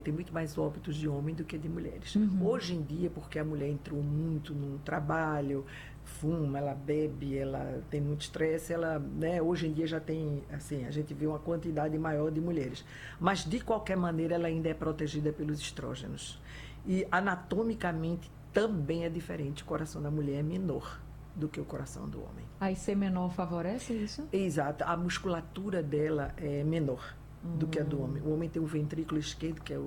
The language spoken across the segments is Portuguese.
tem muito mais óbitos de homem do que de mulheres. Uhum. Hoje em dia, porque a mulher entrou muito no trabalho, fuma, ela bebe, ela tem muito estresse, ela, né, hoje em dia já tem, assim, a gente vê uma quantidade maior de mulheres. Mas, de qualquer maneira, ela ainda é protegida pelos estrógenos. E, anatomicamente, também é diferente. O coração da mulher é menor do que o coração do homem. Aí ser menor favorece isso? Exato. A musculatura dela é menor do que a do homem. O homem tem o ventrículo esquerdo, que é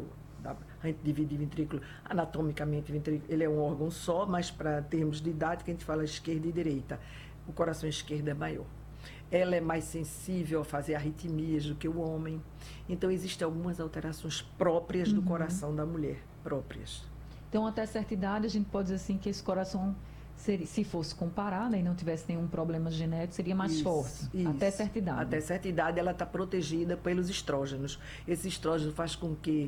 a gente divide ventrículo anatomicamente, ele é um órgão só, mas para termos didática a gente fala esquerda e direita. O coração esquerdo é maior. Ela é mais sensível a fazer arritmias do que o homem. Então existem algumas alterações próprias do coração da mulher, próprias. Então, até certa idade, a gente pode dizer assim que esse coração, se fosse comparar, né, e não tivesse nenhum problema genético, seria mais forte. Isso. Até certa idade. Até certa idade ela está protegida pelos estrógenos. Esse estrógeno faz com que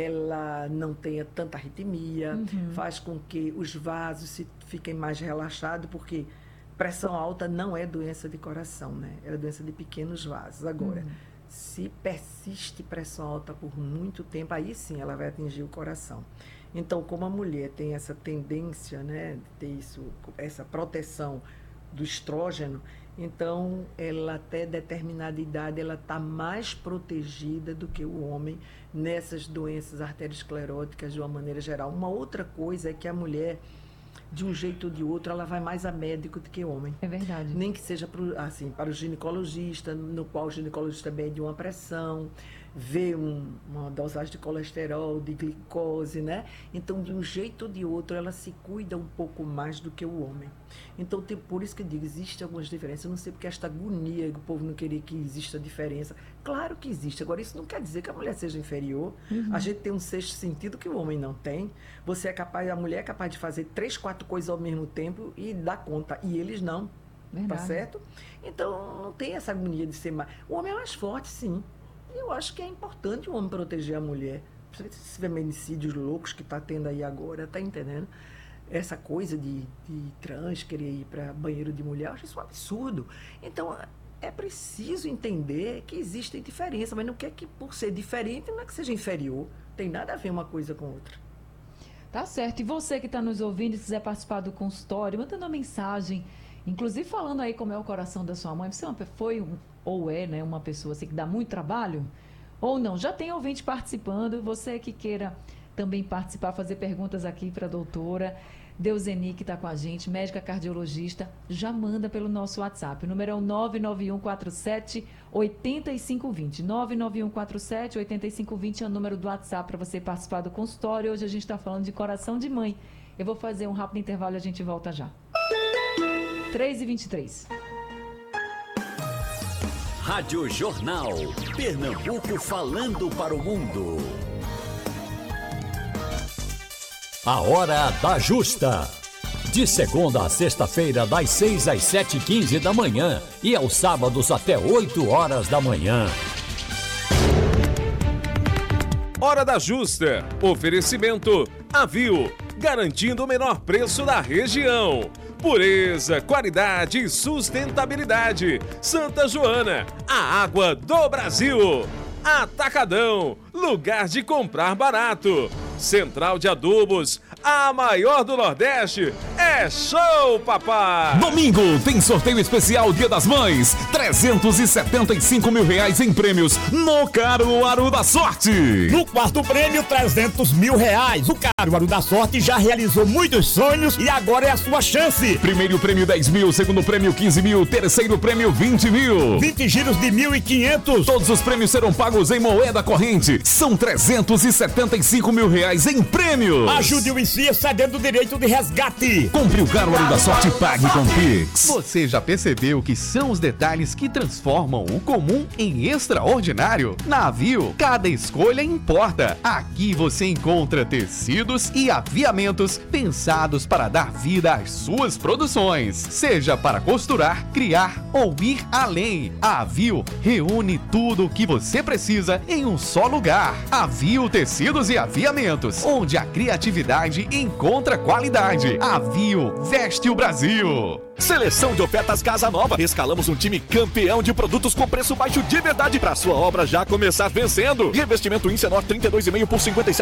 ela não tenha tanta arritmia, faz com que os vasos fiquem mais relaxados, porque pressão alta não é doença de coração, né? É doença de pequenos vasos. Agora, se persiste pressão alta por muito tempo, aí sim ela vai atingir o coração. Então, como a mulher tem essa tendência, né, de ter essa proteção do estrógeno, então ela até determinada idade ela está mais protegida do que o homem nessas doenças arterioscleróticas de uma maneira geral. Uma outra coisa é que a mulher, de um jeito ou de outro, ela vai mais a médico do que o homem. É verdade. Nem que seja para o ginecologista, no qual o ginecologista mede uma pressão, vê uma dosagem de colesterol, de glicose, né? Então, de um jeito ou de outro, ela se cuida um pouco mais do que o homem. Então, por isso que eu digo, existem algumas diferenças. Eu não sei porque esta agonia que o povo não queria que exista diferença. Claro que existe. Agora, isso não quer dizer que a mulher seja inferior. A gente tem um sexto sentido que o homem não tem. A mulher é capaz de fazer 3, 4 coisas ao mesmo tempo e dar conta. E eles não. Verdade. Tá certo? Então, não tem essa agonia de ser mais... O homem é mais forte, sim. Eu acho que é importante o homem proteger a mulher. Principalmente esses feminicídios loucos que está tendo aí agora, tá entendendo? Essa coisa de trans querer ir para banheiro de mulher, eu acho isso um absurdo. Então, é preciso entender que existem diferenças, mas não quer que por ser diferente não é que seja inferior. Tem nada a ver uma coisa com outra. Tá certo. E você que está nos ouvindo e quiser participar do consultório, mandando uma mensagem, inclusive falando aí como é o coração da sua mãe. Você ou é, né, uma pessoa assim, que dá muito trabalho? Ou não? Já tem ouvinte participando. Você que queira também participar, fazer perguntas aqui para a doutora Deuseni, que está com a gente, médica cardiologista, já manda pelo nosso WhatsApp. O número é o 99147-8520. 99147-8520 é o número do WhatsApp para você participar do consultório. Hoje a gente está falando de coração de mãe. Eu vou fazer um rápido intervalo e a gente volta já. 3h23. Rádio Jornal. Pernambuco falando para o mundo. A Hora da Justa. De segunda a sexta-feira, das 6 às 7h15 da manhã e aos sábados até 8 horas da manhã. Hora da Justa. Oferecimento Avil, garantindo o menor preço da região. Pureza, qualidade e sustentabilidade. Santa Joana, a água do Brasil. Atacadão, lugar de comprar barato. Central de Adubos, a maior do Nordeste. É show, papai! Domingo tem sorteio especial Dia das Mães. 375 mil reais em prêmios no Caruaru da Sorte. No quarto prêmio, 300 mil reais. O Caruaru da Sorte já realizou muitos sonhos e agora é a sua chance. Primeiro prêmio 10 mil, segundo prêmio 15 mil, terceiro prêmio 20 mil. 20 giros de 1.500. Todos os prêmios serão pagos em moeda corrente. São 375 mil reais em prêmios. Ajude o ICIA cedendo o direito de resgate. Compre o Caruaru da Sorte e pague com Pix. Você já percebeu que são os detalhes que transformam o comum em extraordinário? Na Avil, cada escolha importa. Aqui você encontra tecidos e aviamentos pensados para dar vida às suas produções. Seja para costurar, criar ou ir além. A Avil reúne tudo o que você precisa em um só lugar. Avil Tecidos e Aviamentos, onde a criatividade encontra qualidade. Avil Avio, veste o Brasil. Seleção de ofertas Casa Nova. Escalamos um time campeão de produtos com preço baixo de verdade para sua obra já começar vencendo. Revestimento Incenor 32,5 por 57